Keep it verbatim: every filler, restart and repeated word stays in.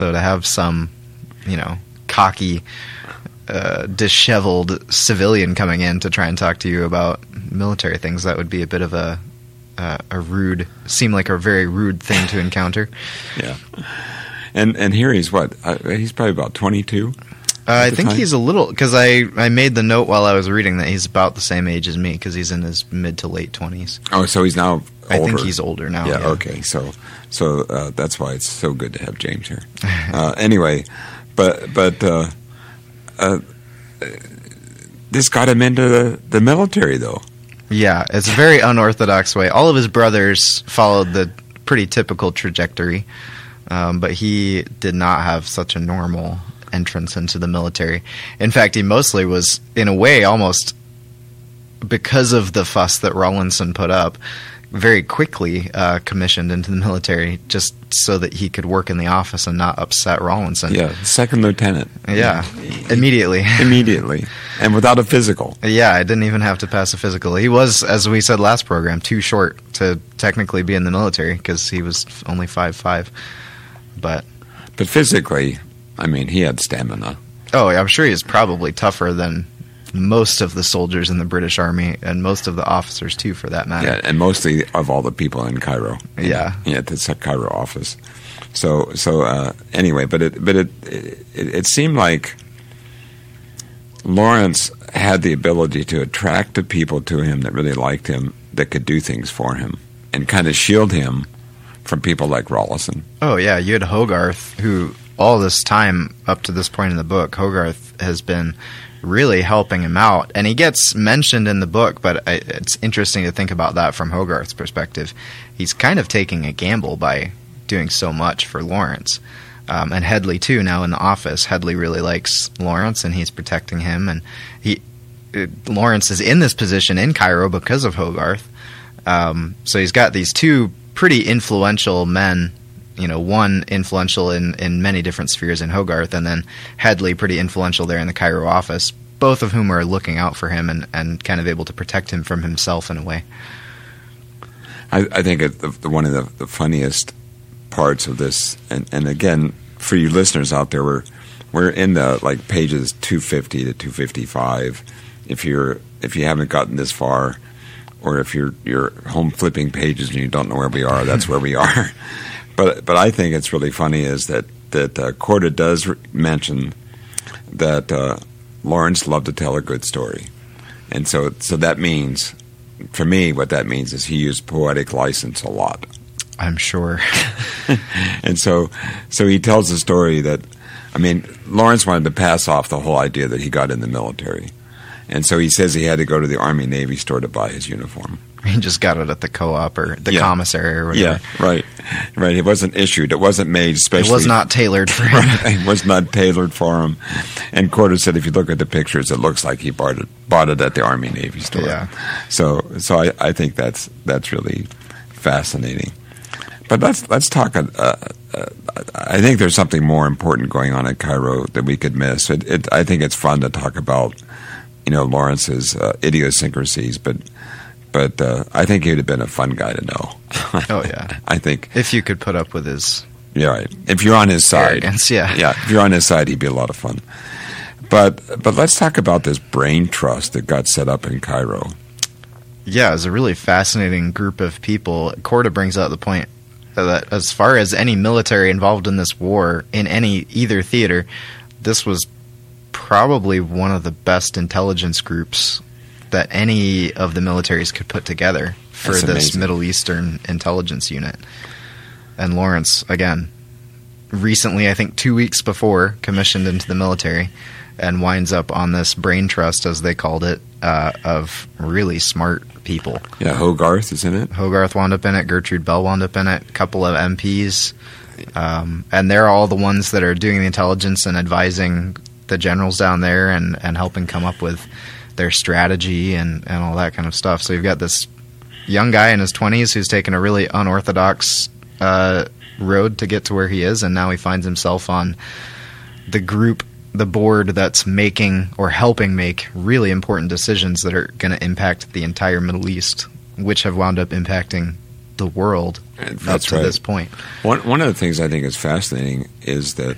So to have some, you know, cocky, uh, disheveled civilian coming in to try and talk to you about military things, that would be a bit of a uh, a rude, seem like a very rude thing to encounter. Yeah. And and here he's what? Uh, he's probably about twenty-two. Uh, I think time? he's a little, because I, I made the note while I was reading that he's about the same age as me, because he's in his mid to late twenties. Oh, so he's now older. I think he's older now. Yeah, yeah. okay. So so uh, that's why it's so good to have James here. Uh, anyway, but but uh, uh, this got him into the, the military, though. Yeah, it's a very unorthodox way. All of his brothers followed the pretty typical trajectory, um, but he did not have such a normal entrance into the military. In fact, he mostly was, in a way, almost because of the fuss that Rawlinson put up, very quickly uh, commissioned into the military just so that he could work in the office and not upset Rawlinson. Yeah, second lieutenant. Yeah, immediately. Immediately. And without a physical. Yeah, I didn't even have to pass a physical. He was, as we said last program, too short to technically be in the military because he was only five foot five. But, but physically, I mean, he had stamina. Oh, I'm sure he's probably tougher than most of the soldiers in the British Army, and most of the officers, too, for that matter. Yeah, and mostly of all the people in Cairo. Yeah. Yeah, at the Cairo office. So, so uh, anyway, but it, but it, it, it seemed like Lawrence had the ability to attract the people to him that really liked him, that could do things for him, and kind of shield him from people like Rawlinson. Oh, yeah, you had Hogarth, who all this time up to this point in the book, Hogarth has been really helping him out. And he gets mentioned in the book, but I, it's interesting to think about that from Hogarth's perspective. He's kind of taking a gamble by doing so much for Lawrence. Um, and Headley, too, now in the office. Headley really likes Lawrence, and he's protecting him. And he uh, Lawrence is in this position in Cairo because of Hogarth. Um, so he's got these two pretty influential men, you know, one influential in, in many different spheres in Hogarth, and then Headley pretty influential there in the Cairo office, both of whom are looking out for him and, and kind of able to protect him from himself in a way. I, I think it, the, the, one of the, the funniest parts of this, and, and again, for you listeners out there, we're, we're in the like pages two fifty to two fifty-five. If you're if you haven't gotten this far, or if you're you're home flipping pages and you don't know where we are, that's where we are. But but I think it's really funny is that that uh, Korda does re- mention that uh, Lawrence loved to tell a good story, and so so that means, for me, what that means is he used poetic license a lot. I'm sure. And so so he tells the story that, I mean, Lawrence wanted to pass off the whole idea that he got in the military, and so he says he had to go to the Army Navy store to buy his uniform. He just got it at the co-op or the yeah. commissary or whatever. Yeah, right. Right. It wasn't issued. It wasn't made specially. It was not tailored for him. Right. It was not tailored for him. And Korda said if you look at the pictures, it looks like he bought it, bought it at the Army Navy store. Yeah. So so I, I think that's that's really fascinating. But let's let's talk. Uh, uh, I think there's something more important going on at Cairo that we could miss. It, it, I think it's fun to talk about, you know, Lawrence's uh, idiosyncrasies, but but uh, I think he'd have been a fun guy to know. Oh yeah, I think if you could put up with his yeah, right. If you're on his side, arrogance, yeah, yeah. If you're on his side, he'd be a lot of fun. But but let's talk about this brain trust that got set up in Cairo. Yeah, it's a really fascinating group of people. Korda brings out the point that as far as any military involved in this war, in any either theater, this was probably one of the best intelligence groups that any of the militaries could put together for That's this amazing. Middle Eastern intelligence unit. And Lawrence, again, recently, I think two weeks before, commissioned into the military and winds up on this brain trust, as they called it, uh, of really smart people. Yeah, Hogarth is in it. Hogarth wound up in it. Gertrude Bell wound up in it. A couple of M Ps. Um, and they're all the ones that are doing the intelligence and advising the generals down there and, and helping come up with their strategy and, and all that kind of stuff. So you've got this young guy in his twenties who's taken a really unorthodox uh, road to get to where he is, and now he finds himself on the group, the board that's making or helping make really important decisions that are going to impact the entire Middle East, which have wound up impacting the world That's up to right. this point. One one of the things I think is fascinating is that